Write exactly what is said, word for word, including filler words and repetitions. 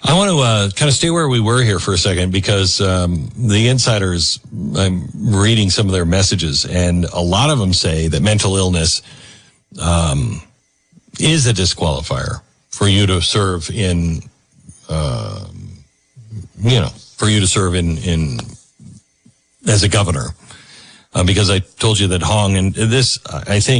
I want to uh, kind of stay where we were here for a second because um, the insiders, I'm reading some of their messages, and a lot of them say that mental illness um, is a disqualifier for you to serve in, uh, you know, for you to serve in, in as a governor. Uh, because I told you that Hong, and this, I think,